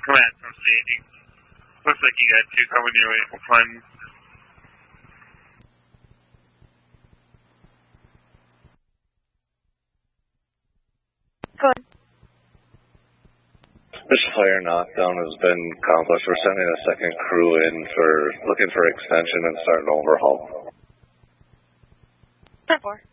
Command proceeding. Looks like you got two coming your way. We'll find. Go ahead. This fire knockdown has been accomplished. We're sending a second crew in for looking for extension and starting overhaul. 10-4.